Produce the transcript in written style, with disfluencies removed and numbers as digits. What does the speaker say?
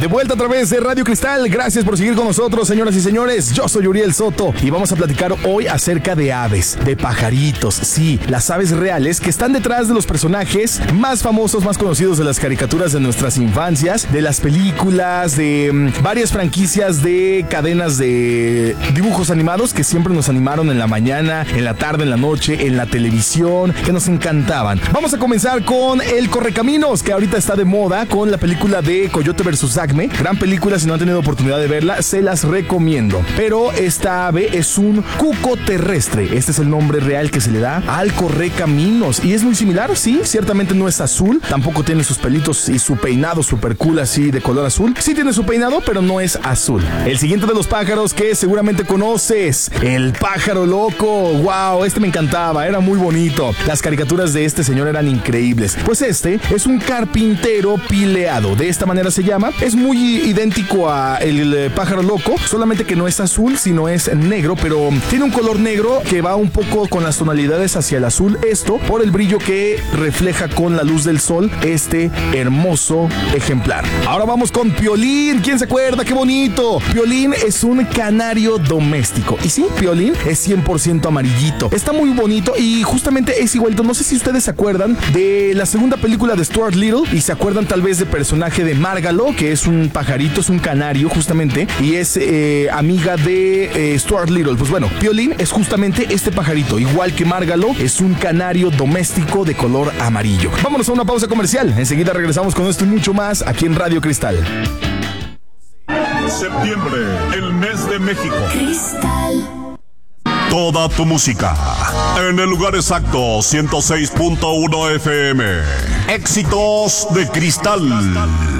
De vuelta a través de Radio Cristal, gracias por seguir con nosotros, señoras y señores. Yo soy Uriel Soto y vamos a platicar hoy acerca de aves, de pajaritos. Sí, las aves reales que están detrás de los personajes más famosos, más conocidos de las caricaturas de nuestras infancias, de las películas, de varias franquicias de cadenas de dibujos animados que siempre nos animaron en la mañana, en la tarde, en la noche, en la televisión, que nos encantaban. Vamos a comenzar con El Correcaminos, que ahorita está de moda con la película de Coyote vs. Acme. Gran película, si no han tenido oportunidad de verla, se las recomiendo. Pero esta ave es un cuco terrestre. Este es el nombre real que se le da al correcaminos. Y es muy similar, sí, ciertamente no es azul, tampoco tiene sus pelitos y su peinado super cool así de color azul. Sí tiene su peinado, pero no es azul. El siguiente de los pájaros que seguramente conoces, el pájaro loco. Wow, este me encantaba, era muy bonito. Las caricaturas de este señor eran increíbles. Pues este es un carpintero pileado. De esta manera se llama. Es muy idéntico a el pájaro loco, solamente que no es azul, sino es negro, pero tiene un color negro que va un poco con las tonalidades hacia el azul. Esto por el brillo que refleja con la luz del sol este hermoso ejemplar. Ahora vamos con Piolín. ¿Quién se acuerda? ¡Qué bonito! Piolín es un canario doméstico. Y sí, Piolín es 100% amarillito. Está muy bonito y justamente es igualito. No sé si ustedes se acuerdan de la segunda película de Stuart Little y se acuerdan tal vez del personaje de Márgalo, que es un pajarito, es un canario justamente, y es amiga de Stuart Little. Pues bueno, Piolín es justamente este pajarito, igual que Márgalo, es un canario doméstico de color amarillo. Vámonos a una pausa comercial. Enseguida regresamos con esto y mucho más aquí en Radio Cristal. Septiembre, el mes de México. Cristal. Toda tu música en el lugar exacto, 106.1 FM. Éxitos de Cristal.